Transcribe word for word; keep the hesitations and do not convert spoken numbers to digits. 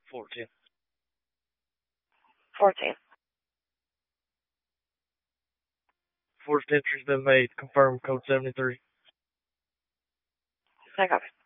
fourteen. fourteen. Forced entry's been made. Confirm code seventy-three. I copy.